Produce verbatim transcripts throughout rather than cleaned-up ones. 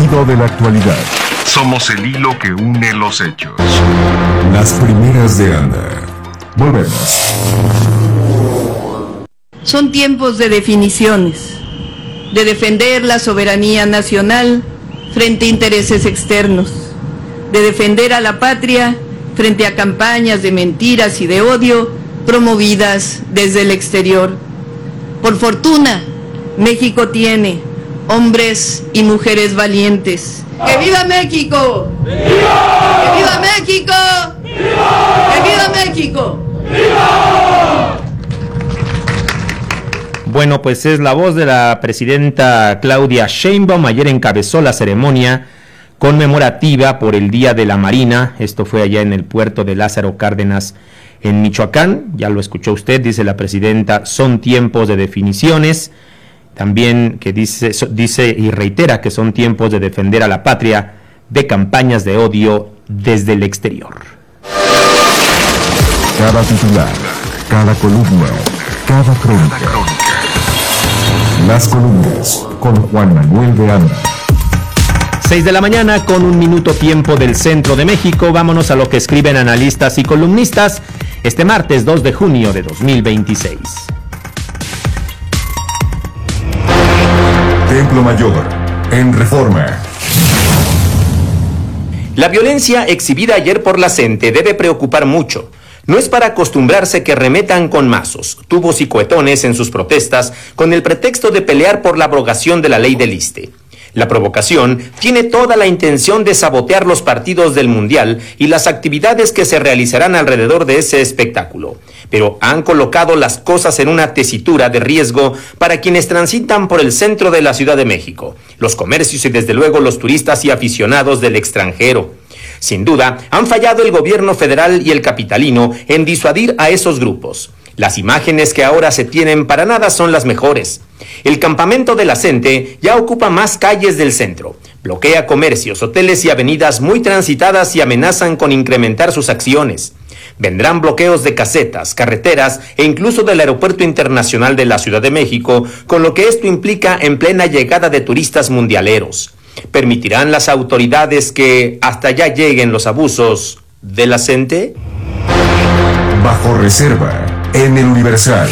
sonido de la actualidad. Somos el hilo que une los hechos. Las primeras de Anda. Volvemos. Son tiempos de definiciones, de defender la soberanía nacional frente a intereses externos, de defender a la patria frente a campañas de mentiras y de odio promovidas desde el exterior. Por fortuna, México tiene hombres y mujeres valientes. ¡Que viva México! ¡Viva! ¡Que viva México! ¡Viva! ¡Que viva México! ¡Viva! Bueno, pues es la voz de la presidenta Claudia Sheinbaum. Ayer encabezó la ceremonia conmemorativa por el Día de la Marina. Esto fue allá en el puerto de Lázaro Cárdenas, en Michoacán. Ya lo escuchó usted, dice la presidenta, son tiempos de definiciones. También que dice, dice y reitera que son tiempos de defender a la patria de campañas de odio desde el exterior. Cada titular, cada columna, cada crónica. Las columnas con Juan Manuel de Anda. seis de la mañana con un minuto tiempo del centro de México. Vámonos a lo que escriben analistas y columnistas este martes dos de junio de dos mil veintiséis. Templo Mayor, en Reforma. La violencia exhibida ayer por la CENTE debe preocupar mucho. No es para acostumbrarse que remetan con mazos, tubos y cohetones en sus protestas con el pretexto de pelear por la abrogación de la ley del ISSSTE. La provocación tiene toda la intención de sabotear los partidos del Mundial y las actividades que se realizarán alrededor de ese espectáculo. Pero han colocado las cosas en una tesitura de riesgo para quienes transitan por el centro de la Ciudad de México, los comercios y desde luego los turistas y aficionados del extranjero. Sin duda, han fallado el gobierno federal y el capitalino en disuadir a esos grupos. Las imágenes que ahora se tienen para nada son las mejores. El campamento de la CENTE ya ocupa más calles del centro, bloquea comercios, hoteles y avenidas muy transitadas y amenazan con incrementar sus acciones. Vendrán bloqueos de casetas, carreteras e incluso del Aeropuerto Internacional de la Ciudad de México, con lo que esto implica en plena llegada de turistas mundialeros. ¿Permitirán las autoridades que hasta allá lleguen los abusos de la CENTE? Bajo reserva, en el Universal.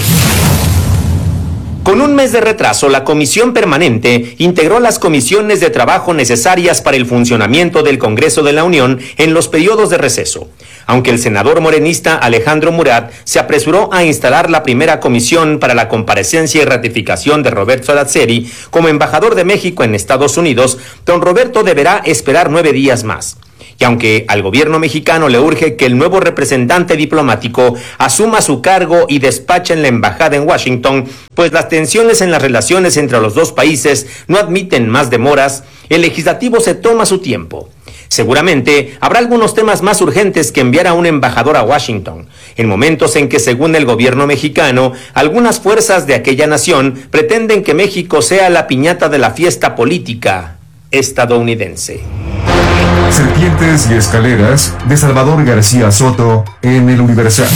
Con un mes de retraso, la Comisión Permanente integró las comisiones de trabajo necesarias para el funcionamiento del Congreso de la Unión en los periodos de receso. Aunque el senador morenista Alejandro Murat se apresuró a instalar la primera comisión para la comparecencia y ratificación de Roberto Salazzeri como embajador de México en Estados Unidos, don Roberto deberá esperar nueve días más. Y aunque al gobierno mexicano le urge que el nuevo representante diplomático asuma su cargo y despache en la embajada en Washington, pues las tensiones en las relaciones entre los dos países no admiten más demoras, el legislativo se toma su tiempo. Seguramente habrá algunos temas más urgentes que enviar a un embajador a Washington, en momentos en que, según el gobierno mexicano, algunas fuerzas de aquella nación pretenden que México sea la piñata de la fiesta política estadounidense. Serpientes y escaleras de Salvador García Soto en el Universal.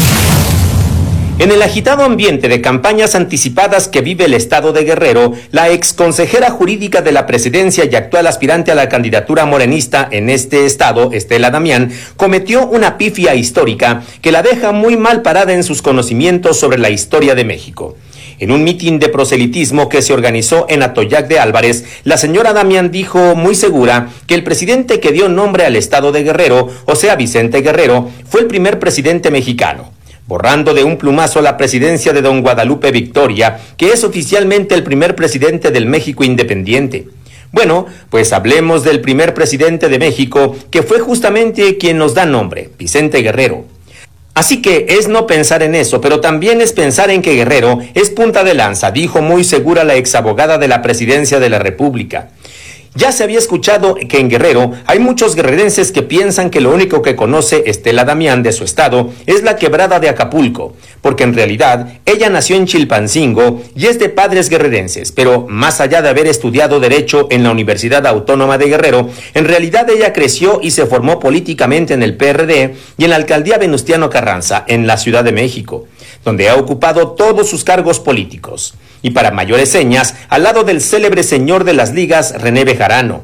En el agitado ambiente de campañas anticipadas que vive el estado de Guerrero, la exconsejera jurídica de la presidencia y actual aspirante a la candidatura morenista en este estado, Estela Damián, cometió una pifia histórica que la deja muy mal parada en sus conocimientos sobre la historia de México. En un mitin de proselitismo que se organizó en Atoyac de Álvarez, la señora Damián dijo muy segura que el presidente que dio nombre al estado de Guerrero, o sea Vicente Guerrero, fue el primer presidente mexicano, borrando de un plumazo la presidencia de don Guadalupe Victoria, que es oficialmente el primer presidente del México independiente. Bueno, pues hablemos del primer presidente de México, que fue justamente quien nos da nombre, Vicente Guerrero. Así que es no pensar en eso, pero también es pensar en que Guerrero es punta de lanza, dijo muy segura la exabogada de la presidencia de la República. Ya se había escuchado que en Guerrero hay muchos guerrerenses que piensan que lo único que conoce Estela Damián de su estado es la quebrada de Acapulco, porque en realidad ella nació en Chilpancingo y es de padres guerrerenses, pero más allá de haber estudiado Derecho en la Universidad Autónoma de Guerrero, en realidad ella creció y se formó políticamente en el P R D y en la alcaldía Venustiano Carranza, en la Ciudad de México, donde ha ocupado todos sus cargos políticos. Y para mayores señas, al lado del célebre señor de las ligas, René Bejarano.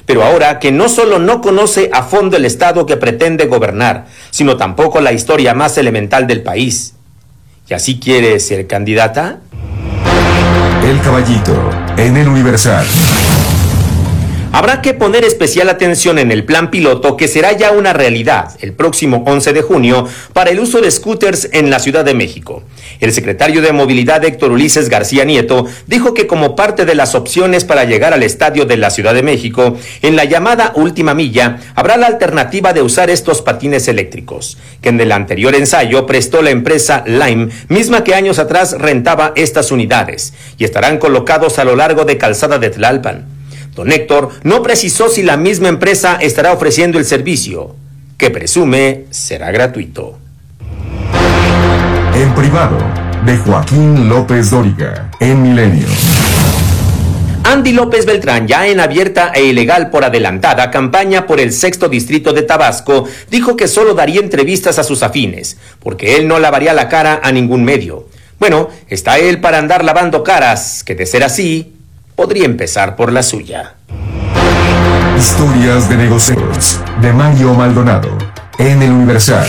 pero ahora que no solo no conoce a fondo el Estado que pretende gobernar, sino tampoco la historia más elemental del país. ¿Y así quiere ser candidata? El Caballito, en el Universal. Habrá que poner especial atención en el plan piloto que será ya una realidad el próximo once de junio para el uso de scooters en la Ciudad de México. El secretario de Movilidad Héctor Ulises García Nieto dijo que como parte de las opciones para llegar al estadio de la Ciudad de México, en la llamada última milla, habrá la alternativa de usar estos patines eléctricos, que en el anterior ensayo prestó la empresa Lime, misma que años atrás rentaba estas unidades, y estarán colocados a lo largo de Calzada de Tlalpan. Don Héctor no precisó si la misma empresa estará ofreciendo el servicio, que presume será gratuito. En privado, de Joaquín López Dóriga, en Milenio. Andy López Beltrán, ya en abierta e ilegal por adelantada campaña por el sexto distrito de Tabasco, dijo que solo daría entrevistas a sus afines, porque él no lavaría la cara a ningún medio. Bueno, está él para andar lavando caras, que de ser así, podría empezar por la suya. Historias de negocios, de Mario Maldonado, en el Universal.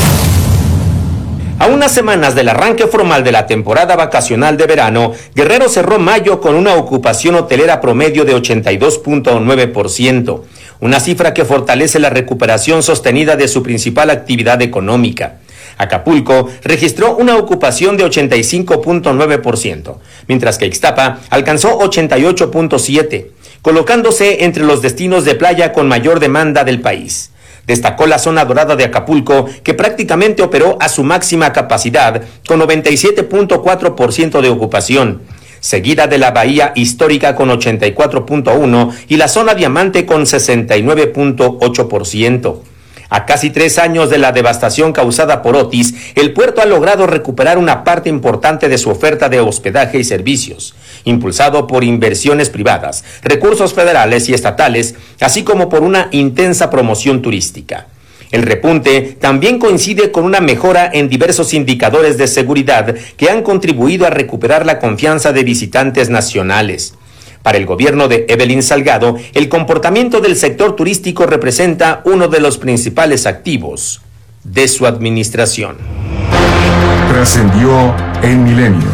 A unas semanas del arranque formal de la temporada vacacional de verano, Guerrero cerró mayo con una ocupación hotelera promedio de ochenta y dos punto nueve por ciento, una cifra que fortalece la recuperación sostenida de su principal actividad económica. Acapulco registró una ocupación de ochenta y cinco punto nueve por ciento, mientras que Ixtapa alcanzó ochenta y ocho punto siete por ciento, colocándose entre los destinos de playa con mayor demanda del país. Destacó la zona dorada de Acapulco, que prácticamente operó a su máxima capacidad, con noventa y siete punto cuatro por ciento de ocupación, seguida de la Bahía Histórica con ochenta y cuatro punto uno por ciento y la zona Diamante con sesenta y nueve punto ocho por ciento. A casi tres años de la devastación causada por Otis, el puerto ha logrado recuperar una parte importante de su oferta de hospedaje y servicios, impulsado por inversiones privadas, recursos federales y estatales, así como por una intensa promoción turística. El repunte también coincide con una mejora en diversos indicadores de seguridad que han contribuido a recuperar la confianza de visitantes nacionales. Para el gobierno de Evelyn Salgado, el comportamiento del sector turístico representa uno de los principales activos de su administración. Trascendió en Milenio.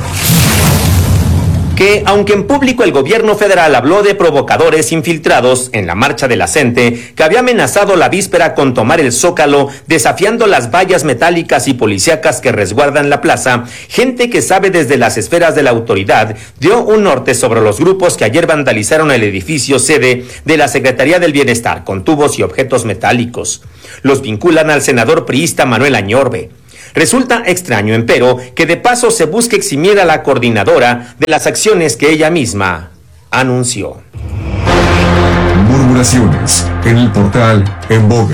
Que, aunque en público el gobierno federal habló de provocadores infiltrados en la marcha de la CENTE, que había amenazado la víspera con tomar el Zócalo, desafiando las vallas metálicas y policíacas que resguardan la plaza, gente que sabe desde las esferas de la autoridad dio un norte sobre los grupos que ayer vandalizaron el edificio sede de la Secretaría del Bienestar con tubos y objetos metálicos. Los vinculan al senador priista Manuel Añorbe. Resulta extraño, empero, que de paso se busque eximir a la coordinadora de las acciones que ella misma anunció. Murmuraciones en el portal En Boga.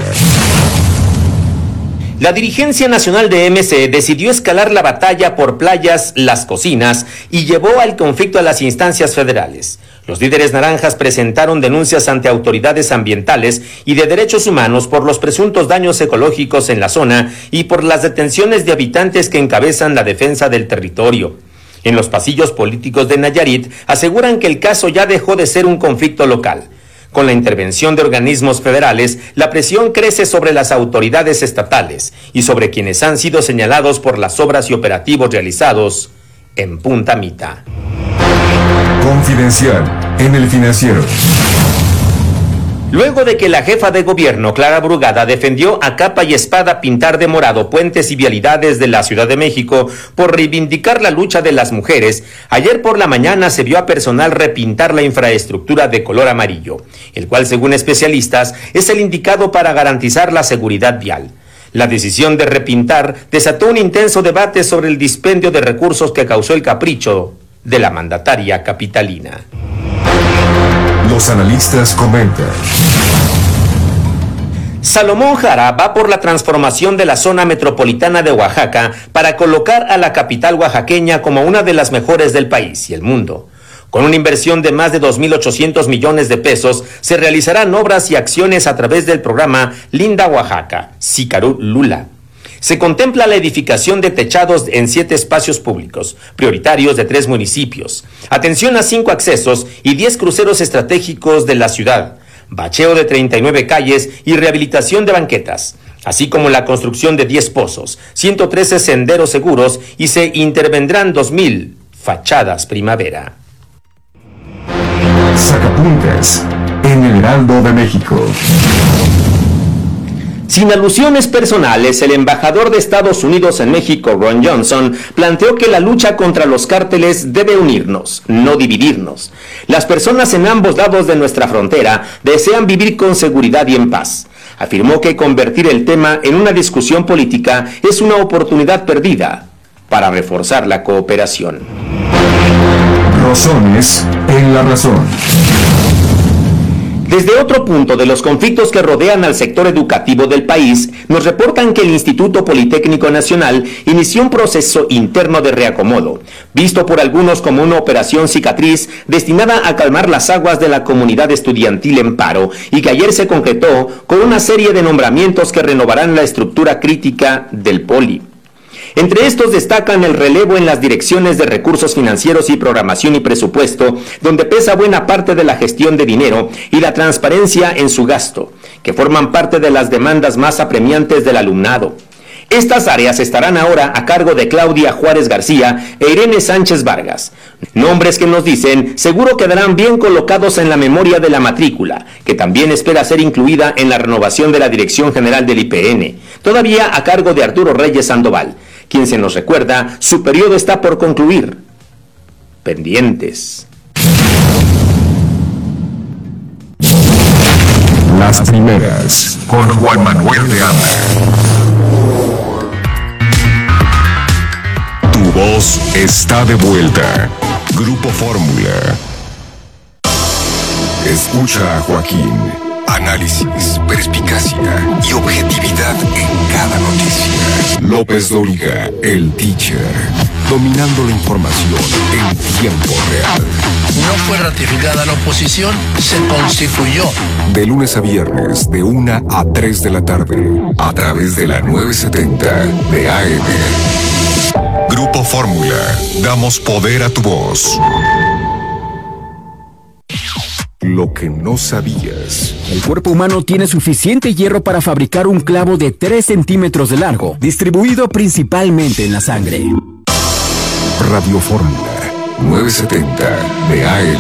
La dirigencia nacional de M C decidió escalar la batalla por Playas Las Cocinas y llevó al conflicto a las instancias federales. Los líderes naranjas presentaron denuncias ante autoridades ambientales y de derechos humanos por los presuntos daños ecológicos en la zona y por las detenciones de habitantes que encabezan la defensa del territorio. En los pasillos políticos de Nayarit aseguran que el caso ya dejó de ser un conflicto local. Con la intervención de organismos federales, la presión crece sobre las autoridades estatales y sobre quienes han sido señalados por las obras y operativos realizados en Punta Mita. Confidencial en El Financiero. Luego de que la jefa de gobierno, Clara Brugada, defendió a capa y espada pintar de morado puentes y vialidades de la Ciudad de México por reivindicar la lucha de las mujeres, ayer por la mañana se vio a personal repintar la infraestructura de color amarillo, el cual, según especialistas, es el indicado para garantizar la seguridad vial. La decisión de repintar desató un intenso debate sobre el dispendio de recursos que causó el capricho de la mandataria capitalina. Los analistas comentan. Salomón Jara va por la transformación de la zona metropolitana de Oaxaca para colocar a la capital oaxaqueña como una de las mejores del país y el mundo. Con una inversión de más de dos mil ochocientos millones de pesos, se realizarán obras y acciones a través del programa Linda Oaxaca, Sicarú Lula. Se contempla la edificación de techados en siete espacios públicos, prioritarios de tres municipios, atención a cinco accesos y diez cruceros estratégicos de la ciudad, bacheo de treinta y nueve calles y rehabilitación de banquetas, así como la construcción de diez pozos, ciento trece senderos seguros y se intervendrán dos mil fachadas primavera. Sacapuntas en el Heraldo de México. Sin alusiones personales, el embajador de Estados Unidos en México, Ron Johnson, planteó que la lucha contra los cárteles debe unirnos, no dividirnos. Las personas en ambos lados de nuestra frontera desean vivir con seguridad y en paz. Afirmó que convertir el tema en una discusión política es una oportunidad perdida para reforzar la cooperación. Rosones en la razón. Desde otro punto de los conflictos que rodean al sector educativo del país, nos reportan que el Instituto Politécnico Nacional inició un proceso interno de reacomodo, visto por algunos como una operación cicatriz destinada a calmar las aguas de la comunidad estudiantil en paro, y que ayer se concretó con una serie de nombramientos que renovarán la estructura crítica del Poli. Entre estos destacan el relevo en las direcciones de recursos financieros y programación y presupuesto, donde pesa buena parte de la gestión de dinero, y la transparencia en su gasto, que forman parte de las demandas más apremiantes del alumnado. Estas áreas estarán ahora a cargo de Claudia Juárez García e Irene Sánchez Vargas. Nombres que nos dicen seguro quedarán bien colocados en la memoria de la matrícula, que también espera ser incluida en la renovación de la Dirección General del I P N, todavía a cargo de Arturo Reyes Sandoval, quien se nos recuerda, su periodo está por concluir. Pendientes. Las primeras Con Juan Manuel de Anda. Tu voz está de vuelta. Grupo Fórmula. Escucha a Joaquín. Análisis, perspicacia y objetividad en cada noticia. López Dóriga, el teacher, dominando la información en tiempo real. No fue ratificada la oposición, se constituyó. De lunes a viernes, de una a tres de la tarde, a través de la novecientos setenta de A M. Grupo Fórmula, damos poder a tu voz. Lo que no sabías. El cuerpo humano tiene suficiente hierro para fabricar un clavo de tres centímetros de largo, distribuido principalmente en la sangre. Radio Fórmula novecientos setenta de A M.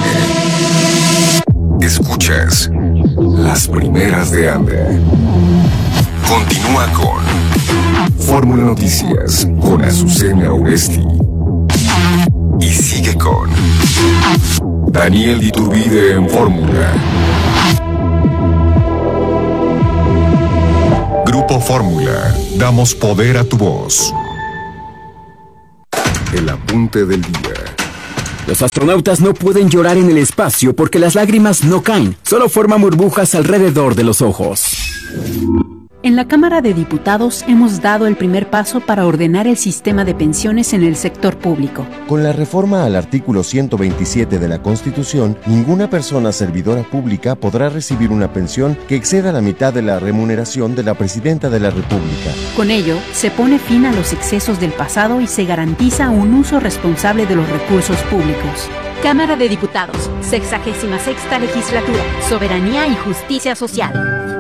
Escuchas las primeras de Anda. Continúa con Fórmula Noticias con Azucena Oresti. Y sigue con Daniel Iturbide en Fórmula. Grupo Fórmula, damos poder a tu voz. El apunte del día. Los astronautas no pueden llorar en el espacio porque las lágrimas no caen, solo forman burbujas alrededor de los ojos. En la Cámara de Diputados hemos dado el primer paso para ordenar el sistema de pensiones en el sector público. Con la reforma al artículo ciento veintisiete de la Constitución, ninguna persona servidora pública podrá recibir una pensión que exceda la mitad de la remuneración de la Presidenta de la República. Con ello, se pone fin a los excesos del pasado y se garantiza un uso responsable de los recursos públicos. Cámara de Diputados, sexagésima sexta legislatura, Soberanía y Justicia Social.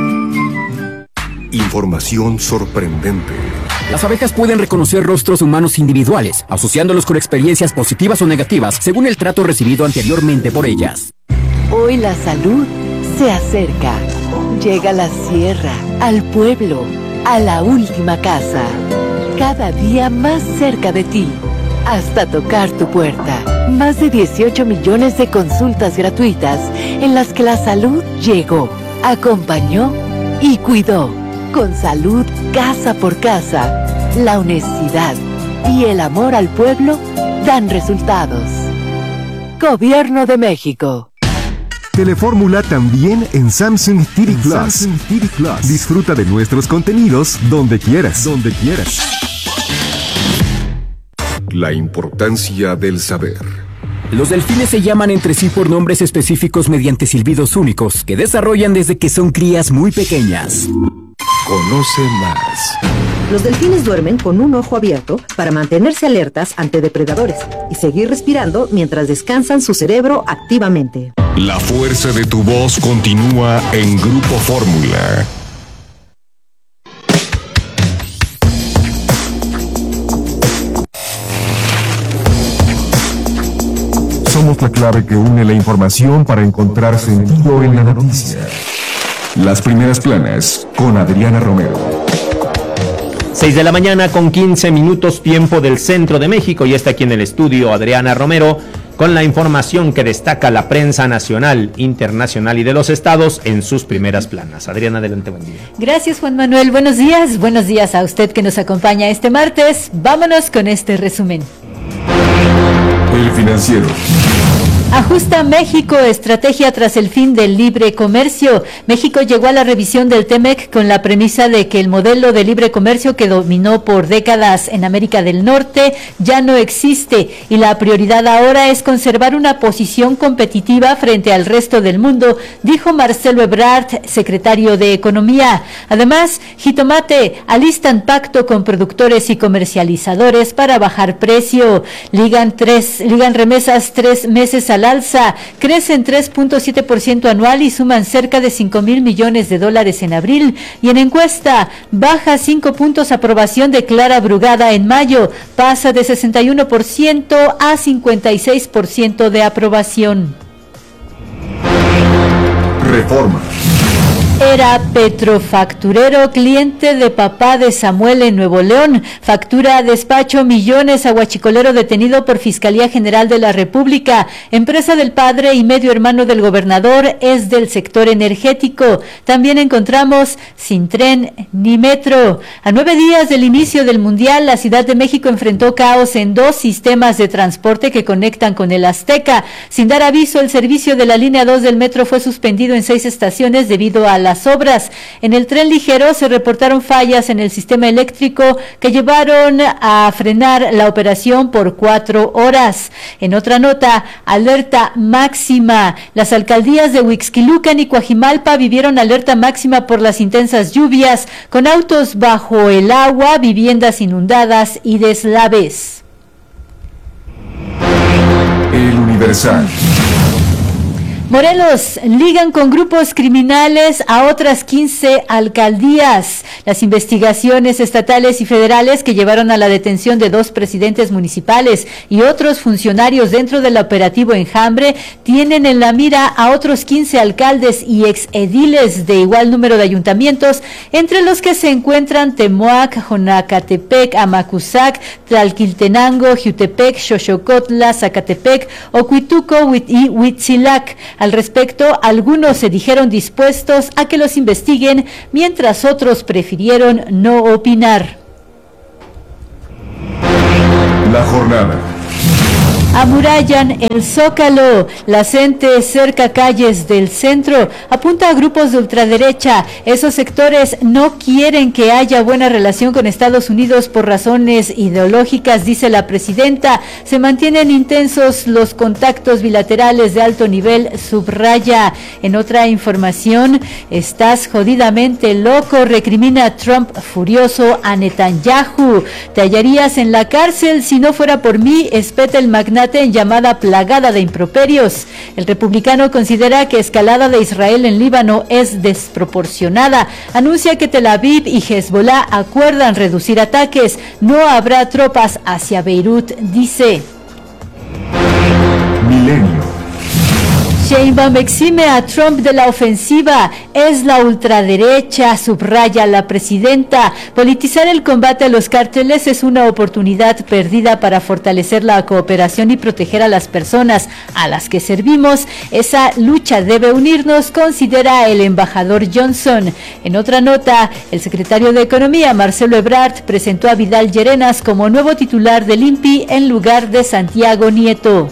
Información sorprendente. Las abejas pueden reconocer rostros humanos individuales, asociándolos con experiencias positivas o negativas, según el trato recibido anteriormente por ellas. Hoy la salud se acerca. Llega a la sierra, al pueblo, a la última casa. Cada día más cerca de ti, hasta tocar tu puerta. Más de dieciocho millones de consultas gratuitas en las que la salud llegó, acompañó y cuidó. Con salud casa por casa, la honestidad y el amor al pueblo dan resultados. Gobierno de México. Telefórmula también en Samsung T V Plus. Samsung T V Plus. Disfruta de nuestros contenidos donde quieras. Donde quieras. La importancia del saber. Los delfines se llaman entre sí por nombres específicos mediante silbidos únicos que desarrollan desde que son crías muy pequeñas. Conoce más Los delfines duermen con un ojo abierto para mantenerse alertas ante depredadores y seguir respirando mientras descansan su cerebro activamente. La fuerza de tu voz continúa en Grupo Fórmula. Somos la clave que une la información para encontrar sentido en la noticia. Las primeras planas con Adriana Romero. seis de la mañana con quince minutos, tiempo del centro de México, y está aquí en el estudio Adriana Romero con la información que destaca la prensa nacional, internacional y de los estados en sus primeras planas. Adriana, adelante, buen día. Gracias, Juan Manuel. Buenos días. Buenos días a usted que nos acompaña este martes. Vámonos con este resumen. El Financiero. Ajusta México estrategia tras el fin del libre comercio. México llegó a la revisión del T M E C con la premisa de que el modelo de libre comercio que dominó por décadas en América del Norte ya no existe y la prioridad ahora es conservar una posición competitiva frente al resto del mundo, dijo Marcelo Ebrard, secretario de Economía. Además, Jitomate alistan pacto con productores y comercializadores para bajar precio. Ligan tres, ligan remesas tres meses al alza, crecen tres punto siete por ciento anual y suman cerca de cinco mil millones de dólares en abril. Y en encuesta, baja cinco puntos aprobación de Clara Brugada en mayo, pasa de sesenta y uno por ciento a cincuenta y seis por ciento de aprobación. Reforma. Era petrofacturero, cliente de papá de Samuel en Nuevo León. Factura a despacho millones a huachicolero detenido por Fiscalía General de la República. Empresa del padre y medio hermano del gobernador, es del sector energético. También encontramos sin tren ni metro. A nueve días del inicio del Mundial, la Ciudad de México enfrentó caos en dos sistemas de transporte que conectan con el Azteca. Sin dar aviso, el servicio de la línea dos del metro fue suspendido en seis estaciones debido a las obras. En el tren ligero se reportaron fallas en el sistema eléctrico que llevaron a frenar la operación por cuatro horas. En otra nota, alerta máxima. Las alcaldías de Huixquilucan y Coajimalpa vivieron alerta máxima por las intensas lluvias, con autos bajo el agua, viviendas inundadas y deslaves. El Universal. Morelos, ligan con grupos criminales a otras quince alcaldías. Las investigaciones estatales y federales que llevaron a la detención de dos presidentes municipales y otros funcionarios dentro del operativo Enjambre tienen en la mira a otros quince alcaldes y exediles de igual número de ayuntamientos, entre los que se encuentran Temoac, Jonacatepec, Amacuzac, Tlalquiltenango, Jiutepec, Xochocotla, Zacatepec, Ocuituco y Huitzilac. Al respecto, algunos se dijeron dispuestos a que los investiguen, mientras otros prefirieron no opinar. La jornada. Amurallan el Zócalo. La gente cerca calles del centro apunta a grupos de ultraderecha. Esos sectores no quieren que haya buena relación con Estados Unidos por razones ideológicas, dice la presidenta. Se mantienen intensos los contactos bilaterales de alto nivel, subraya. En otra información, estás jodidamente loco, recrimina Trump furioso a Netanyahu. Te hallarías en la cárcel si no fuera por mí, espeta el magnate en llamada plagada de improperios. El republicano considera que escalada de Israel en Líbano es desproporcionada. Anuncia que Tel Aviv y Hezbollah acuerdan reducir ataques. No habrá tropas hacia Beirut, dice. Milenio. Sheinbaum exime a Trump de la ofensiva. Es la ultraderecha, subraya la presidenta. Politizar el combate a los cárteles es una oportunidad perdida para fortalecer la cooperación y proteger a las personas a las que servimos. Esa lucha debe unirnos, considera el embajador Johnson. En otra nota, el secretario de Economía, Marcelo Ebrard, presentó a Vidal Llerenas como nuevo titular del I N P I en lugar de Santiago Nieto.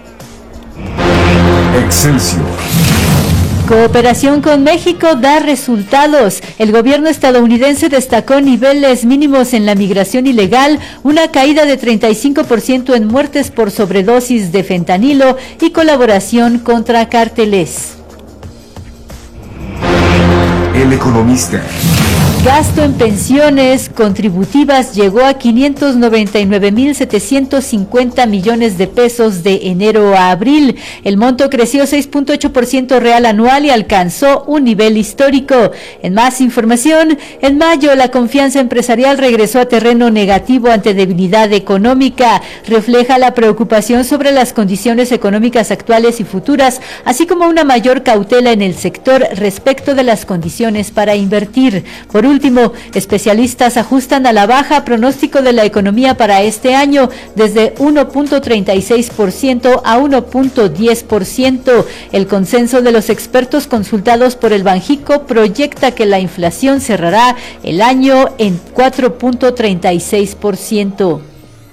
Excelsior. Cooperación con México da resultados. El gobierno estadounidense destacó niveles mínimos en la migración ilegal, una caída de treinta y cinco por ciento en muertes por sobredosis de fentanilo y colaboración contra cárteles. El Economista. Gasto en pensiones contributivas llegó a quinientos noventa y nueve mil setecientos cincuenta millones de pesos de enero a abril. El monto creció seis punto ocho por ciento real anual y alcanzó un nivel histórico. En más información, en mayo la confianza empresarial regresó a terreno negativo ante debilidad económica. Refleja la preocupación sobre las condiciones económicas actuales y futuras, así como una mayor cautela en el sector respecto de las condiciones para invertir. Por último, especialistas ajustan a la baja pronóstico de la economía para este año desde uno punto treinta y seis por ciento a uno punto diez por ciento. El consenso de los expertos consultados por el Banjico proyecta que la inflación cerrará el año en cuatro punto treinta y seis por ciento.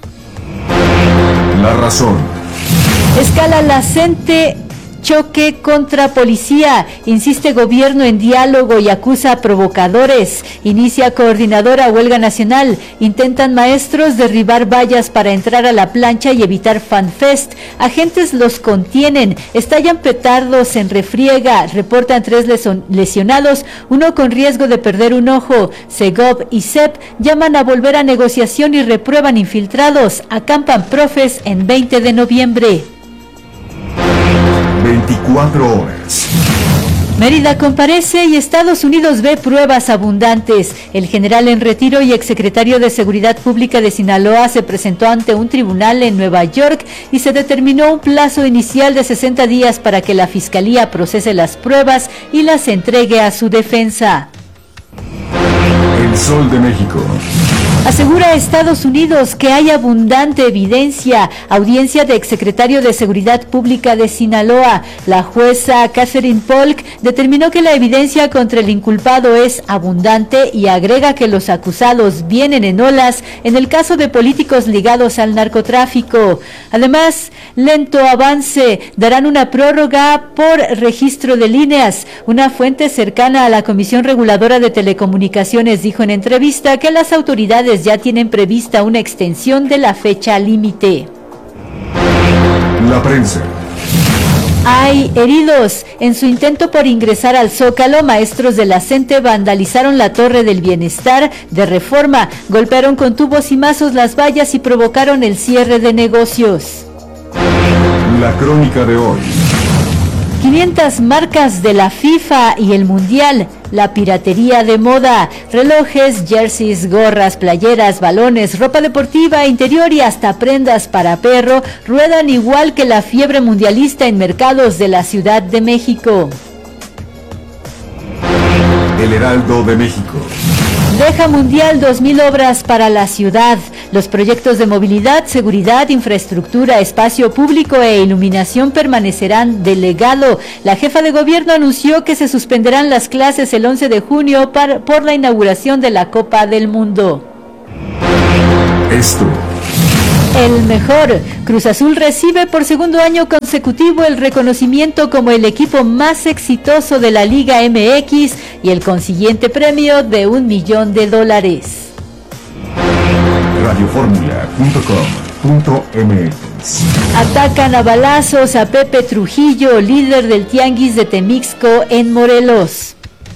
La razón. Escala la CENTE. Choque contra policía, insiste gobierno en diálogo y acusa a provocadores. Inicia coordinadora huelga nacional. Intentan maestros derribar vallas para entrar a la plancha y evitar FanFest. Agentes los contienen. Estallan petardos en refriega. Reportan tres lesionados, uno con riesgo de perder un ojo. Segov y C E P llaman a volver a negociación y reprueban infiltrados. Acampan profes en veinte de noviembre. veinticuatro horas. Mérida comparece y Estados Unidos ve pruebas abundantes. El general en retiro y exsecretario de Seguridad Pública de Sinaloa se presentó ante un tribunal en Nueva York y se determinó un plazo inicial de sesenta días para que la Fiscalía procese las pruebas y las entregue a su defensa. El Sol de México. Asegura Estados Unidos que hay abundante evidencia. Audiencia de exsecretario de Seguridad Pública de Sinaloa. La jueza Catherine Polk determinó que la evidencia contra el inculpado es abundante y agrega que los acusados vienen en olas en el caso de políticos ligados al narcotráfico. Además, lento avance. Darán una prórroga por registro de líneas. Una fuente cercana a la Comisión Reguladora de Telecomunicaciones dijo en entrevista que las autoridades ya tienen prevista una extensión de la fecha límite. La prensa. Hay heridos. En su intento por ingresar al Zócalo, maestros de la CENTE vandalizaron la Torre del Bienestar de Reforma, golpearon con tubos y mazos las vallas y provocaron el cierre de negocios. La crónica de hoy. quinientas marcas de la FIFA y el Mundial, la piratería de moda, relojes, jerseys, gorras, playeras, balones, ropa deportiva, interior y hasta prendas para perro ruedan igual que la fiebre mundialista en mercados de la Ciudad de México. El Heraldo de México. Deja Mundial dos mil obras para la ciudad. Los proyectos de movilidad, seguridad, infraestructura, espacio público e iluminación permanecerán de legado. La jefa de gobierno anunció que se suspenderán las clases el once de junio para, por la inauguración de la Copa del Mundo. Esto. El mejor. Cruz Azul recibe por segundo año consecutivo el reconocimiento como el equipo más exitoso de la Liga M X y el consiguiente premio de un millón de dólares. radio fórmula punto com punto m x. Atacan a balazos a Pepe Trujillo, líder del Tianguis de Temixco en Morelos.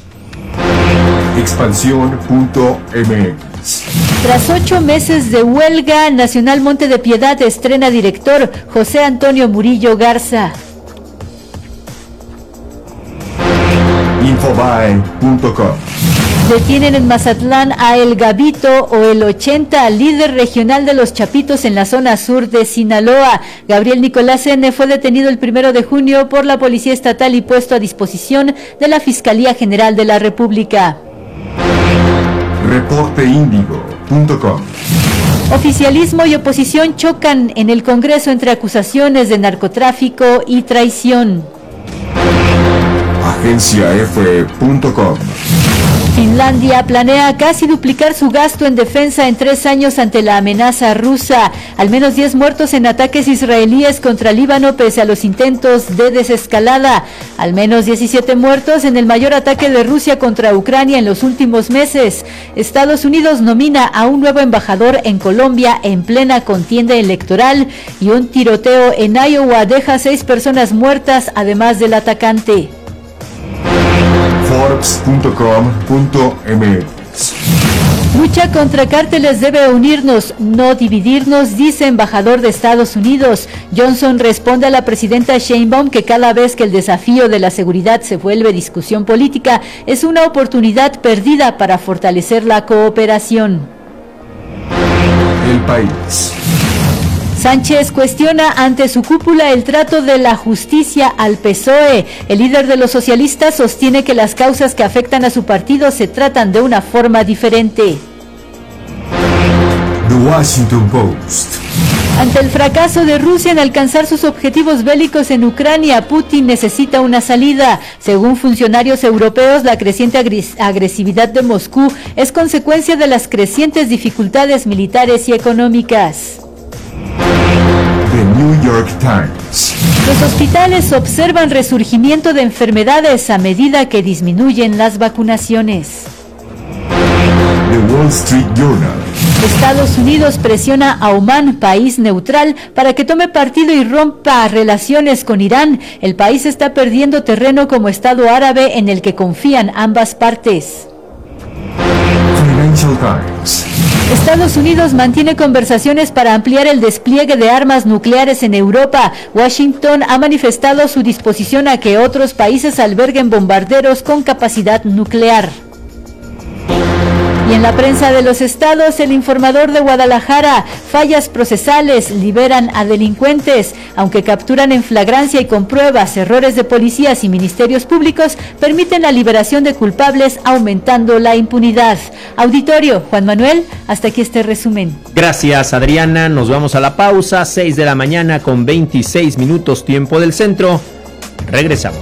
expansión punto m x. Tras ocho meses de huelga, Nacional Monte de Piedad estrena director José Antonio Murillo Garza. infobae punto com. Detienen en Mazatlán a El Gabito o El ochenta, líder regional de los Chapitos en la zona sur de Sinaloa. Gabriel Nicolás N. fue detenido el primero de junio por la Policía Estatal y puesto a disposición de la Fiscalía General de la República. reporte índigo punto com. Oficialismo y oposición chocan en el Congreso entre acusaciones de narcotráfico y traición. agencia efe punto com. Finlandia planea casi duplicar su gasto en defensa en tres años ante la amenaza rusa. Al menos diez muertos en ataques israelíes contra Líbano pese a los intentos de desescalada. Al menos diecisiete muertos en el mayor ataque de Rusia contra Ucrania en los últimos meses. Estados Unidos nomina a un nuevo embajador en Colombia en plena contienda electoral. Y un tiroteo en Iowa deja seis personas muertas además del atacante. forbes punto com punto m x. Sports. Lucha contra cárteles debe unirnos, no dividirnos, dice embajador de Estados Unidos. Johnson responde a la presidenta Sheinbaum que cada vez que el desafío de la seguridad se vuelve discusión política, es una oportunidad perdida para fortalecer la cooperación. El país. Sánchez cuestiona ante su cúpula el trato de la justicia al P S O E. El líder de los socialistas sostiene que las causas que afectan a su partido se tratan de una forma diferente. The Washington Post. Ante el fracaso de Rusia en alcanzar sus objetivos bélicos en Ucrania, Putin necesita una salida. Según funcionarios europeos, la creciente agres- agresividad de Moscú es consecuencia de las crecientes dificultades militares y económicas. The New York Times. Los hospitales observan resurgimiento de enfermedades a medida que disminuyen las vacunaciones. The Wall Street Journal. Estados Unidos presiona a Omán, país neutral, para que tome partido y rompa relaciones con Irán. El país está perdiendo terreno como Estado árabe en el que confían ambas partes. Financial Times. Estados Unidos mantiene conversaciones para ampliar el despliegue de armas nucleares en Europa. Washington ha manifestado su disposición a que otros países alberguen bombarderos con capacidad nuclear. Y en la prensa de los estados, el informador de Guadalajara, fallas procesales, liberan a delincuentes. Aunque capturan en flagrancia y con pruebas errores de policías y ministerios públicos, permiten la liberación de culpables, aumentando la impunidad. Auditorio, Juan Manuel, hasta aquí este resumen. Gracias, Adriana. Nos vamos a la pausa, seis de la mañana con veintiséis minutos, tiempo del centro. Regresamos.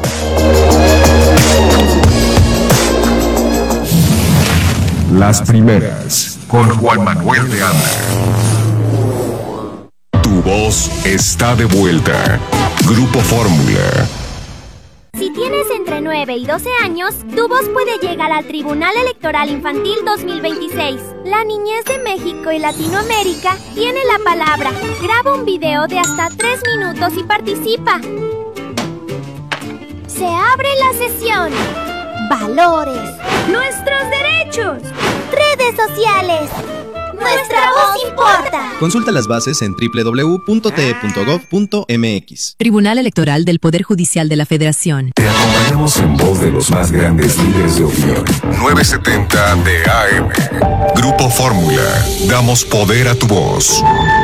Las primeras, con Juan Manuel de Anda. Tu voz está de vuelta. Grupo Fórmula. Si tienes entre nueve y doce años, tu voz puede llegar al Tribunal Electoral Infantil dos mil veintiséis. La niñez de México y Latinoamérica tiene la palabra. Graba un video de hasta tres minutos y participa. Se abre la sesión. Valores. Nuestros derechos. Redes sociales. Nuestra voz importa. Consulta las bases en doble u doble u doble u punto t e punto gov punto m x. Tribunal Electoral del Poder Judicial de la Federación. Te acompañamos en voz de los más grandes líderes de opinión. novecientos setenta de A M. Grupo Fórmula. Damos poder a tu voz.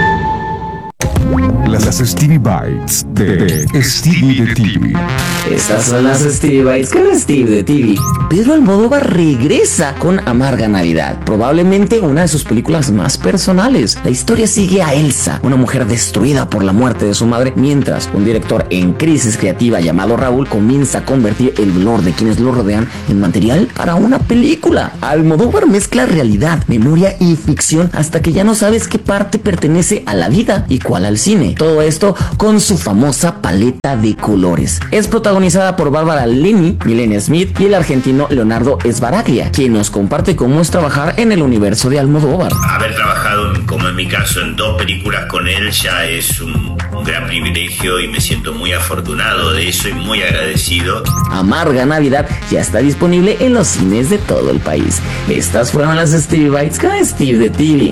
Las Stevie Bites de, de Stevie de T V. Estas son las Stevie Bites con Steve de T V. Pedro Almodóvar regresa con Amarga Navidad, probablemente una de sus películas más personales. La historia sigue a Elsa, una mujer destruida por la muerte de su madre, mientras un director en crisis creativa llamado Raúl comienza a convertir el dolor de quienes lo rodean en material para una película. Almodóvar mezcla realidad, memoria y ficción hasta que ya no sabes qué parte pertenece a la vida y cuál al cine. Todo esto con su famosa paleta de colores. Es protagonizada por Bárbara Linney, Milena Smith y el argentino Leonardo Sbaraglia, quien nos comparte cómo es trabajar en el universo de Almodóvar. Haber trabajado, como en mi caso, en dos películas con él ya es un, un gran privilegio y me siento muy afortunado de eso y muy agradecido. Amarga Navidad ya está disponible en los cines de todo el país. Estas fueron las Stevie Bites con Steve de T V.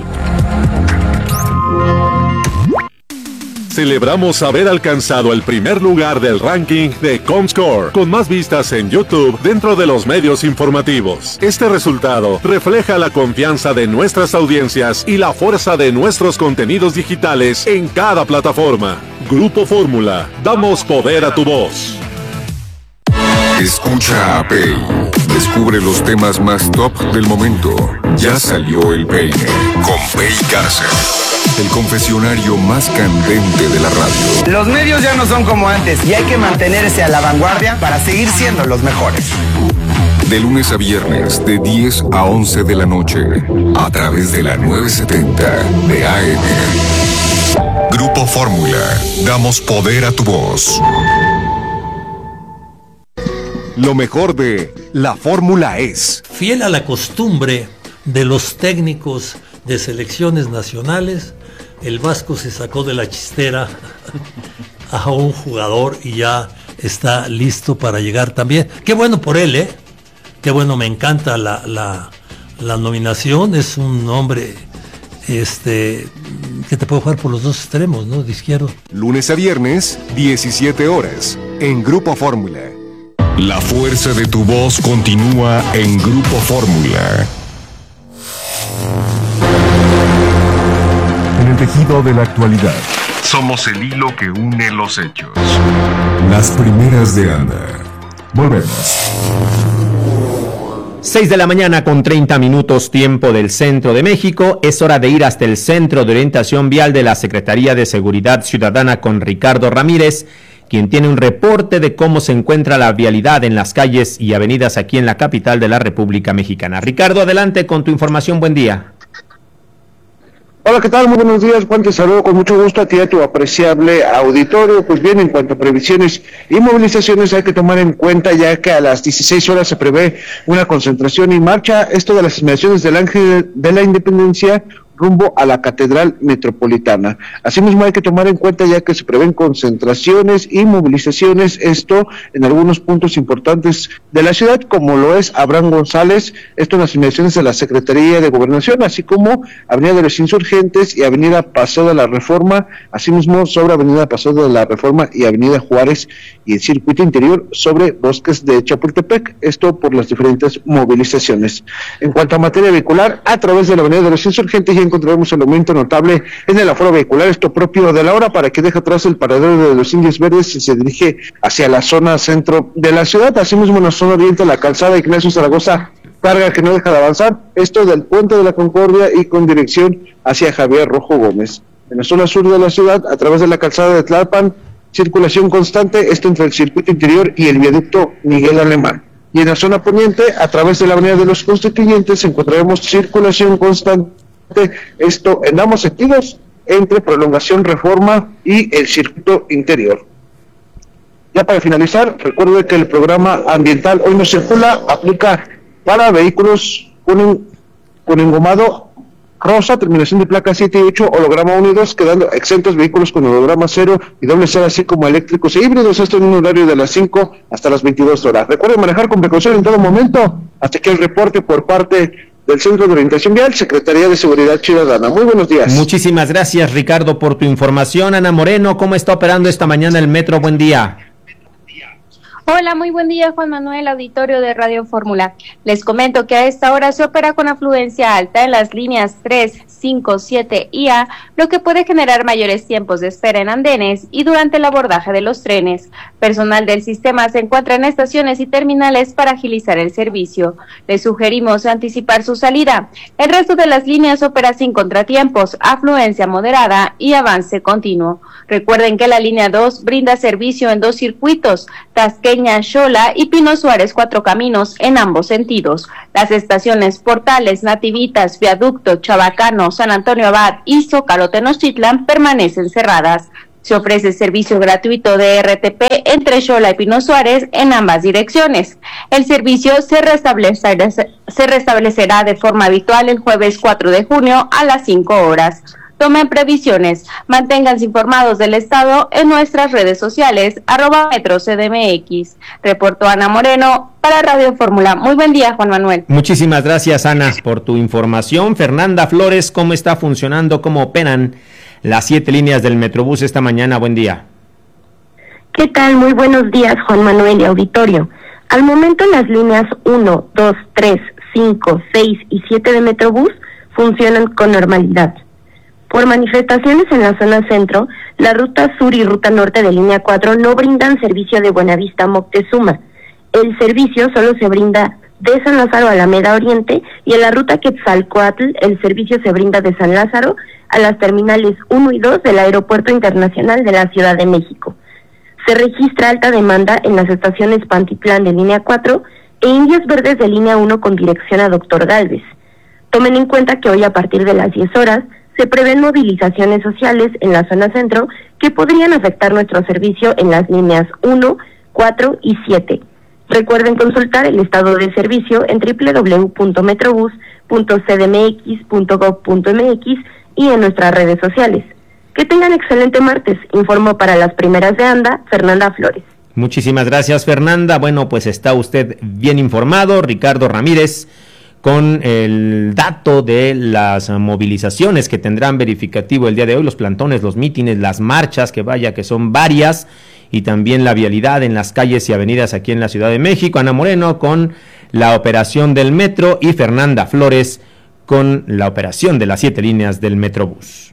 Celebramos haber alcanzado el primer lugar del ranking de Comscore, con más vistas en YouTube dentro de los medios informativos. Este resultado refleja la confianza de nuestras audiencias y la fuerza de nuestros contenidos digitales en cada plataforma. Grupo Fórmula, damos poder a tu voz. Escucha a Pay. Descubre los temas más top del momento. Ya salió el peine con Pay Cárcel. El confesionario más candente de la radio. Los medios ya no son como antes y hay que mantenerse a la vanguardia para seguir siendo los mejores. De lunes a viernes, de diez a once de la noche, a través de la novecientos setenta de A M. Grupo Fórmula, damos poder a tu voz. Lo mejor de la Fórmula es... Fiel a la costumbre de los técnicos de selecciones nacionales, el Vasco se sacó de la chistera a un jugador y ya está listo para llegar también. Qué bueno por él, ¿eh? Qué bueno, me encanta la, la la nominación, es un hombre este, que te puede jugar por los dos extremos, ¿no? De izquierdo. Lunes a viernes, diecisiete horas, en Grupo Fórmula. La fuerza de tu voz continúa en Grupo Fórmula. En el tejido de la actualidad. Somos el hilo que une los hechos. Las primeras de Anda. Volvemos. seis de la mañana con treinta minutos, tiempo del centro de México. Es hora de ir hasta el Centro de Orientación Vial de la Secretaría de Seguridad Ciudadana con Ricardo Ramírez, quien tiene un reporte de cómo se encuentra la vialidad en las calles y avenidas aquí en la capital de la República Mexicana. Ricardo, adelante con tu información. Buen día. Hola, ¿qué tal? Muy buenos días, Juan, te saludo con mucho gusto a ti y a tu apreciable auditorio. Pues bien, en cuanto a previsiones y movilizaciones hay que tomar en cuenta ya que a las dieciséis horas se prevé una concentración y marcha, esto de las inmediaciones del Ángel de la Independencia rumbo a la Catedral Metropolitana. Asimismo hay que tomar en cuenta ya que se prevén concentraciones y movilizaciones, esto en algunos puntos importantes de la ciudad, como lo es Abraham González, esto en las inmediaciones de la Secretaría de Gobernación, así como Avenida de los Insurgentes y Avenida Paseo de la Reforma, asimismo sobre Avenida Paseo de la Reforma y Avenida Juárez, y el circuito interior sobre Bosques de Chapultepec, esto por las diferentes movilizaciones. En cuanto a materia vehicular, a través de la Avenida de los Insurgentes ya encontraremos el aumento notable en el aforo vehicular, esto propio de la hora, para que deje atrás el paradero de los Indios Verdes y se dirige hacia la zona centro de la ciudad. Asimismo, en la zona oriente, la calzada Ignacio Zaragoza, carga que no deja de avanzar, esto del Puente de la Concordia y con dirección hacia Javier Rojo Gómez. En la zona sur de la ciudad, a través de la calzada de Tlalpan, circulación constante, esto entre el circuito interior y el viaducto Miguel Alemán. Y en la zona poniente, a través de la avenida de los Constituyentes, encontraremos circulación constante, esto en ambos sentidos, entre Prolongación Reforma y el circuito interior. Ya para finalizar, recuerde que el programa ambiental Hoy No Circula aplica para vehículos con, con engomado rosa, terminación de placa siete y ocho, holograma uno y dos, quedando exentos vehículos con holograma cero y doble cero, así como eléctricos e híbridos, esto en un horario de las cinco hasta las veintidós horas. Recuerde manejar con precaución en todo momento. Hasta aquí el reporte por parte del Centro de Orientación Vial, Secretaría de Seguridad Ciudadana. Muy buenos días. Muchísimas gracias, Ricardo, por tu información. Ana Moreno, ¿cómo está operando esta mañana el metro? Buen día. Hola, muy buen día, Juan Manuel, auditorio de Radio Fórmula. Les comento que a esta hora se opera con afluencia alta en las líneas tres, cinco, siete y A, lo que puede generar mayores tiempos de espera en andenes y durante el abordaje de los trenes. Personal del sistema se encuentra en estaciones y terminales para agilizar el servicio. Les sugerimos anticipar su salida. El resto de las líneas opera sin contratiempos, afluencia moderada y avance continuo. Recuerden que la línea dos brinda servicio en dos circuitos, Tasqueña, Xola y Pino Suárez Cuatro Caminos en ambos sentidos. Las estaciones Portales, Nativitas, Viaducto, Chabacano, San Antonio Abad y Zócalo Tenochtitlan permanecen cerradas. Se ofrece servicio gratuito de R T P entre Xola y Pino Suárez en ambas direcciones. El servicio se restablecerá, se restablecerá de forma habitual el jueves cuatro de junio a las cinco horas. Tomen previsiones, manténganse informados del estado en nuestras redes sociales, arroba Metro C D M X. Reportó Ana Moreno para Radio Fórmula. Muy buen día, Juan Manuel. Muchísimas gracias, Ana, por tu información. Fernanda Flores, ¿cómo está funcionando, cómo operan las siete líneas del Metrobús esta mañana? Buen día. ¿Qué tal? Muy buenos días, Juan Manuel y auditorio. Al momento las líneas uno, dos, tres, cinco, seis y siete de Metrobús funcionan con normalidad. Por manifestaciones en la zona centro, la ruta sur y ruta norte de línea cuatro no brindan servicio de Buenavista a Moctezuma. El servicio solo se brinda de San Lázaro a Alameda Oriente y en la ruta Quetzalcóatl el servicio se brinda de San Lázaro a las terminales uno y dos del Aeropuerto Internacional de la Ciudad de México. Se registra alta demanda en las estaciones Pantitlán de línea cuatro e Indios Verdes de línea uno con dirección a Doctor Gálvez. Tomen en cuenta que hoy a partir de las diez horas se prevén movilizaciones sociales en la zona centro que podrían afectar nuestro servicio en las líneas uno, cuatro y siete. Recuerden consultar el estado de servicio en doble u doble u doble u punto metrobús punto c d m x punto gob punto m x y en nuestras redes sociales. Que tengan excelente martes. Informo para las primeras de Anda, Fernanda Flores. Muchísimas gracias, Fernanda. Bueno, pues está usted bien informado. Ricardo Ramírez con el dato de las movilizaciones que tendrán verificativo el día de hoy, los plantones, los mítines, las marchas, que vaya que son varias, y también la vialidad en las calles y avenidas aquí en la Ciudad de México. Ana Moreno con la operación del metro y Fernanda Flores con la operación de las siete líneas del Metrobús.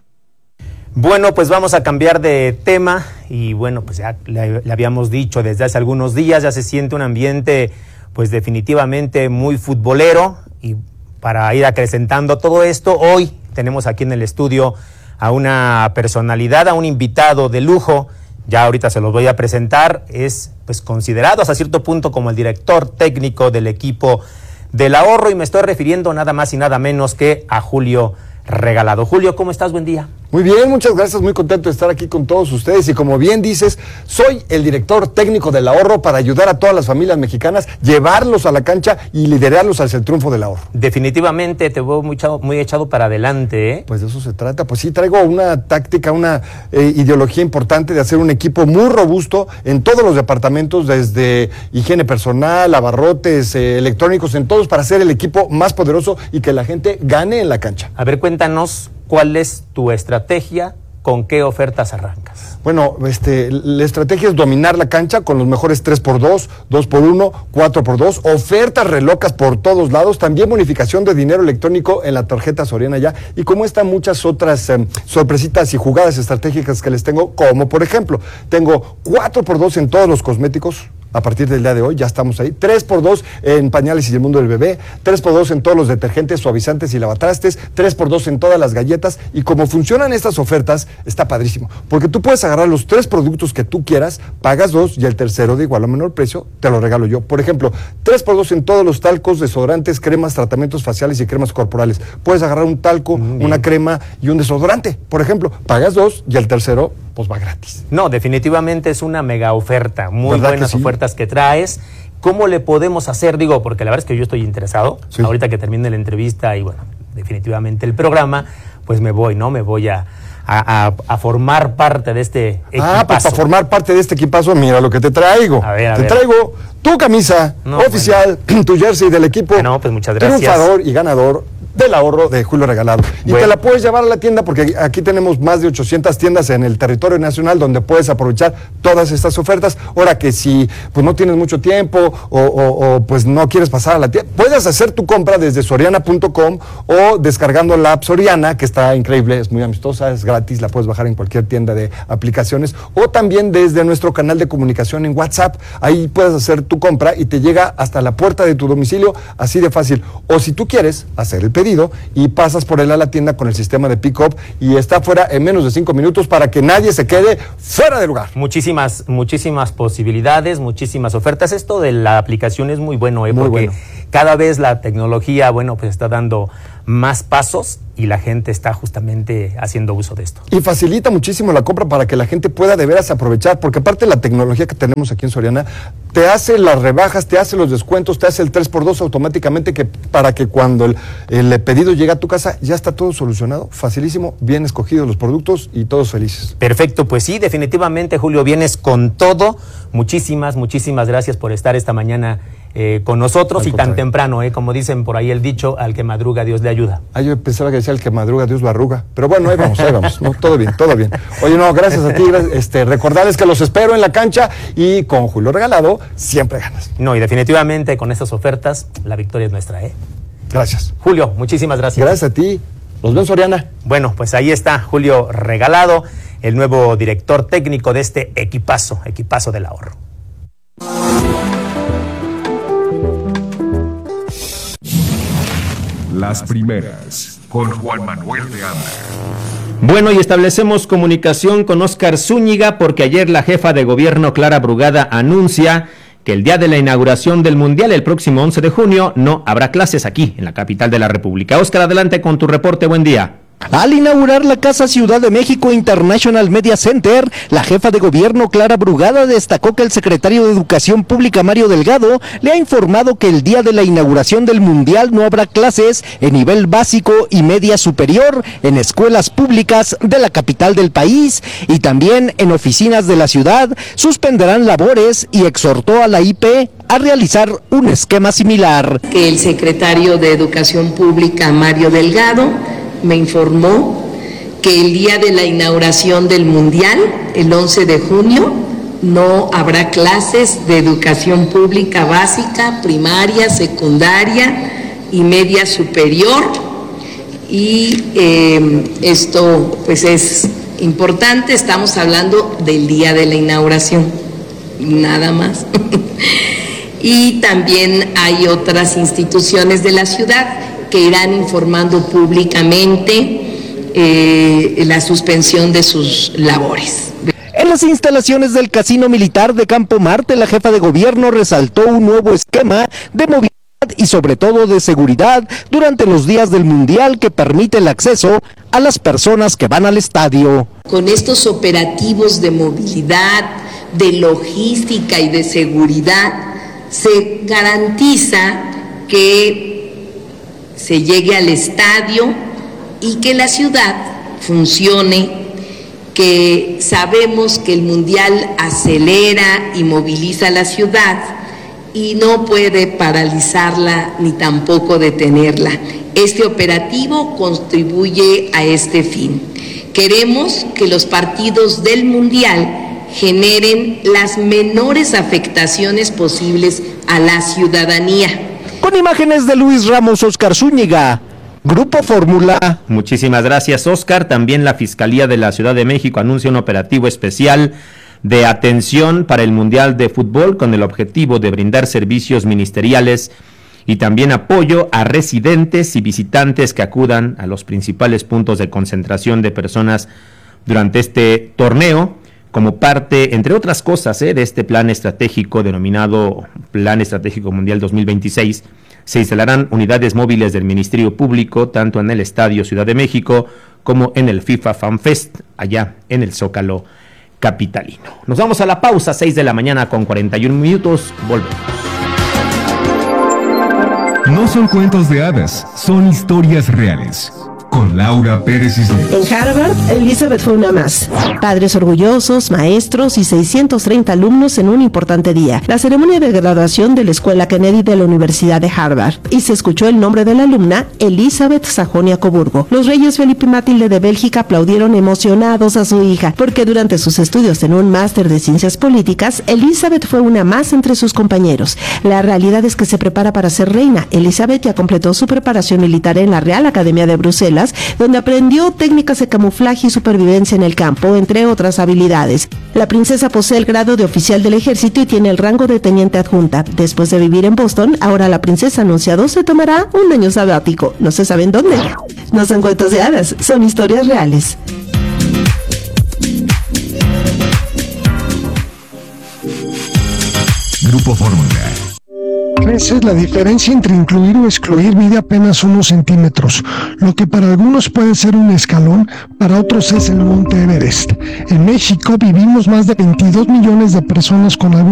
Bueno, pues vamos a cambiar de tema y bueno, pues ya le, le habíamos dicho desde hace algunos días, ya se siente un ambiente pues definitivamente muy futbolero, y para ir acrecentando todo esto, hoy tenemos aquí en el estudio a una personalidad, a un invitado de lujo. Ya ahorita se los voy a presentar. Es pues considerado hasta cierto punto como el director técnico del equipo del ahorro, y me estoy refiriendo nada más y nada menos que a Julio Regalado. Julio, ¿cómo estás? Buen día. Muy bien, muchas gracias, muy contento de estar aquí con todos ustedes, y como bien dices, soy el director técnico del ahorro para ayudar a todas las familias mexicanas, llevarlos a la cancha y liderarlos hacia el triunfo del ahorro. Definitivamente te veo muy echado, muy echado para adelante, ¿eh? Pues de eso se trata. Pues sí, traigo una táctica, una eh, ideología importante de hacer un equipo muy robusto en todos los departamentos, desde higiene personal, abarrotes, eh, electrónicos, en todos, para hacer el equipo más poderoso y que la gente gane en la cancha. A ver, cuéntanos, ¿cuál es tu estrategia? ¿Con qué ofertas arrancas? Bueno, este, la estrategia es dominar la cancha con los mejores tres por dos, dos por uno, cuatro por dos, ofertas relocas por todos lados, también bonificación de dinero electrónico en la tarjeta Soriana Ya, y como están muchas otras eh, sorpresitas y jugadas estratégicas que les tengo, como por ejemplo, tengo cuatro por dos en todos los cosméticos. A partir del día de hoy ya estamos ahí, tres por dos en pañales y el mundo del bebé, tres por dos en todos los detergentes, suavizantes y lavatrastes, tres por dos en todas las galletas. Y como funcionan estas ofertas, está padrísimo, porque tú puedes agarrar los tres productos que tú quieras, pagas dos y el tercero de igual o menor precio te lo regalo yo. Por ejemplo, tres por dos en todos los talcos, desodorantes, cremas, tratamientos faciales y cremas corporales. Puedes agarrar un talco, mm, una crema y un desodorante, por ejemplo, pagas dos y el tercero pues va gratis. No, definitivamente es una mega oferta, muy buenas sí? ofertas que traes. ¿Cómo le podemos hacer? Digo, porque la verdad es que yo estoy interesado, sí. ahorita que termine la entrevista y bueno, definitivamente el programa, pues me voy, ¿no? Me voy a, a, a formar parte de este equipazo. Ah, pues para formar parte de este equipazo, mira lo que te traigo. A ver, a te ver. traigo tu camisa no, oficial, bueno. tu jersey del equipo. No, pues muchas gracias. Triunfador y ganador del ahorro de Julio Regalado. Y bueno, te la puedes llevar a la tienda, porque aquí tenemos más de ochocientas tiendas en el territorio nacional donde puedes aprovechar todas estas ofertas. Ahora que si pues no tienes mucho tiempo o, o, o pues no quieres pasar a la tienda, puedes hacer tu compra desde soriana punto com o descargando la app Soriana, que está increíble, es muy amistosa, es gratis, la puedes bajar en cualquier tienda de aplicaciones, o también desde nuestro canal de comunicación en WhatsApp. Ahí puedes hacer tu compra y te llega hasta la puerta de tu domicilio, así de fácil. O si tú quieres hacer el pedido y pasas por él a la tienda con el sistema de pick-up y está fuera en menos de cinco minutos para que nadie se quede fuera de lugar. Muchísimas, muchísimas posibilidades, muchísimas ofertas. Esto de la aplicación es muy bueno, ¿eh? Muy porque bueno. cada vez la tecnología, bueno, pues está dando más pasos y la gente está justamente haciendo uso de esto. Y facilita muchísimo la compra para que la gente pueda de veras aprovechar, porque aparte la tecnología que tenemos aquí en Soriana te hace las rebajas, te hace los descuentos, te hace el tres por dos automáticamente, que para que cuando el, el pedido llega a tu casa ya está todo solucionado, facilísimo, bien escogidos los productos y todos felices. Perfecto, pues sí, definitivamente, Julio, vienes con todo. Muchísimas, muchísimas gracias por estar esta mañana Eh, con nosotros, y tan temprano, eh, como dicen por ahí el dicho, al que madruga Dios le ayuda. Ah, yo pensaba que decía el que madruga Dios lo arruga, pero bueno, ahí vamos, ahí vamos, no, todo bien, todo bien. Oye, no, gracias a ti, este, recordarles que los espero en la cancha y con Julio Regalado siempre ganas. No, y definitivamente con estas ofertas la victoria es nuestra, ¿eh? Gracias. Julio, muchísimas gracias. Gracias a ti, los veo en Soriana. Bueno, pues ahí está Julio Regalado, el nuevo director técnico de este equipazo, equipazo del ahorro. Las primeras, con Juan Manuel de Anda. Bueno, y establecemos comunicación con Óscar Zúñiga, porque ayer la jefa de gobierno Clara Brugada anuncia que el día de la inauguración del Mundial, el próximo once de junio, no habrá clases aquí en la capital de la República. Óscar, adelante con tu reporte, buen día. Al inaugurar la Casa Ciudad de México International Media Center, la jefa de gobierno Clara Brugada destacó que el secretario de Educación Pública Mario Delgado le ha informado que el día de la inauguración del Mundial no habrá clases en nivel básico y media superior en escuelas públicas de la capital del país y también en oficinas de la ciudad suspenderán labores y exhortó a la I P a realizar un esquema similar. Que el secretario de Educación Pública Mario Delgado me informó que el día de la inauguración del Mundial, el once de junio, no habrá clases de educación pública básica, primaria, secundaria y media superior. Y eh, esto pues es importante, estamos hablando del día de la inauguración, nada más. Y también hay otras instituciones de la ciudad que irán informando públicamente eh, la suspensión de sus labores. En las instalaciones del Casino Militar de Campo Marte, la jefa de gobierno resaltó un nuevo esquema de movilidad y sobre todo de seguridad durante los días del Mundial que permite el acceso a las personas que van al estadio. Con estos operativos de movilidad, de logística y de seguridad, se garantiza que se llegue al estadio y que la ciudad funcione, que sabemos que el Mundial acelera y moviliza la ciudad y no puede paralizarla ni tampoco detenerla. Este operativo contribuye a este fin. Queremos que los partidos del Mundial generen las menores afectaciones posibles a la ciudadanía. Con imágenes de Luis Ramos, Oscar Zúñiga, Grupo Fórmula. Muchísimas gracias, Oscar. También la Fiscalía de la Ciudad de México anuncia un operativo especial de atención para el Mundial de Fútbol con el objetivo de brindar servicios ministeriales y también apoyo a residentes y visitantes que acudan a los principales puntos de concentración de personas durante este torneo, como parte, entre otras cosas, eh, de este plan estratégico denominado Plan Estratégico Mundial dos mil veintiséis, se instalarán unidades móviles del Ministerio Público, tanto en el Estadio Ciudad de México como en el FIFA Fan Fest, allá en el Zócalo capitalino. Nos vamos a la pausa, seis de la mañana con cuarenta y un minutos, volvemos. No son cuentos de hadas, son historias reales. Con Laura Pérez Cisneros. En Harvard, Elizabeth fue una más. Padres orgullosos, maestros y seiscientos treinta alumnos en un importante día. La ceremonia de graduación de la Escuela Kennedy de la Universidad de Harvard. Y se escuchó el nombre de la alumna, Elizabeth Sajonia-Coburgo. Los reyes Felipe y Matilde de Bélgica aplaudieron emocionados a su hija, porque durante sus estudios en un máster de ciencias políticas, Elizabeth fue una más entre sus compañeros. La realidad es que se prepara para ser reina. Elizabeth ya completó su preparación militar en la Real Academia de Bruselas, donde aprendió técnicas de camuflaje y supervivencia en el campo, entre otras habilidades. La princesa posee el grado de oficial del ejército y tiene el rango de teniente adjunta. Después de vivir en Boston, ahora la princesa anunciado se tomará un año sabático. No se sabe en dónde. No son cuentos de hadas, son historias reales. Grupo Fórmula. Esa es la diferencia entre incluir o excluir. Mide apenas unos centímetros. Lo que para algunos puede ser un escalón, para otros es el Monte Everest. En México vivimos más de veintidós millones de personas con algún